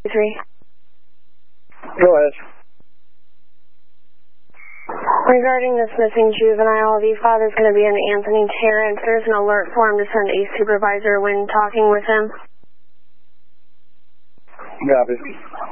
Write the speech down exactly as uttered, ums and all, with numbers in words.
Three. Go ahead. Regarding this missing juvenile, the father's going to be an Anthony Tarrant. There's an alert for him to send a supervisor when talking with him. Copy.